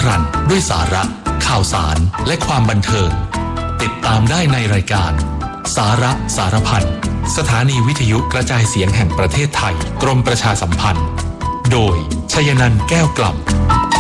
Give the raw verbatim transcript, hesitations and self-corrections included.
รันด้วยสาระข่าวสารและความบันเทิงติดตามได้ในรายการสาระสารพันสถานีวิทยุกระจายเสียงแห่งประเทศไทยกรมประชาสัมพันธ์โดยชยนันท์แก้วกล่ำ